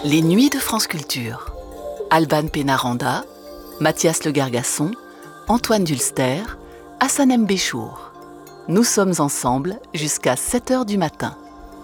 Les Nuits de France Culture. Alban Pénaranda, Mathias Le Gargasson, Antoine Dulster, Hassan M. Béchour. Nous sommes ensemble jusqu'à 7h du matin.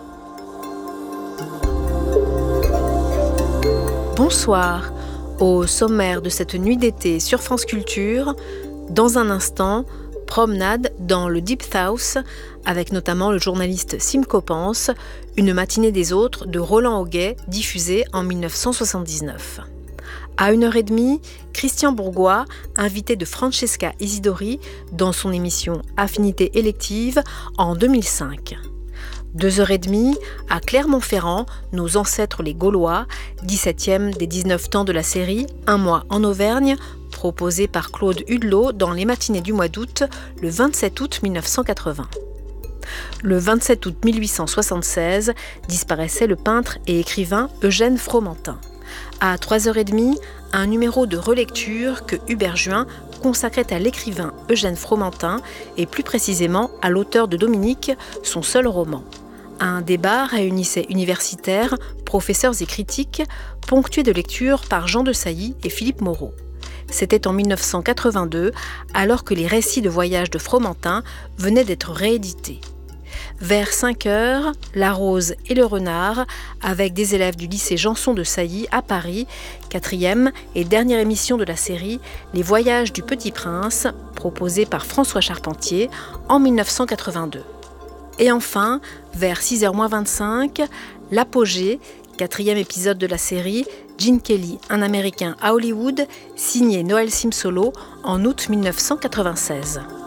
Bonsoir. Au sommaire de cette nuit d'été sur France Culture, dans un instant, promenade dans le Deep South avec notamment le journaliste Sim Coppens, Une matinée des autres de Roland Auguet diffusée en 1979. À 1h30, Christian Bourgois, invité de Francesca Isidori dans son émission Affinité élective en 2005. 2h30, à Clermont-Ferrand, nos ancêtres les Gaulois, 17e des 19 temps de la série Un mois en Auvergne, proposé par Claude Hudelot dans les matinées du mois d'août, le 27 août 1980. Le 27 août 1876, disparaissait le peintre et écrivain Eugène Fromentin. À 3h30, un numéro de relecture que Hubert Juin consacrait à l'écrivain Eugène Fromentin et plus précisément à l'auteur de Dominique, son seul roman. Un débat réunissait universitaires, professeurs et critiques, ponctué de lectures par Jean de Sailly et Philippe Moreau. C'était en 1982, alors que les récits de voyage de Fromentin venaient d'être réédités. Vers 5h, La Rose et le Renard, avec des élèves du lycée Janson de Sailly à Paris, 4e et dernière émission de la série Les Voyages du Petit Prince, proposée par François Charpentier en 1982. Et enfin, vers 6h-25, L'Apogée, 4e épisode de la série, Gene Kelly, un Américain à Hollywood, signé Noël Simsolo en août 1996.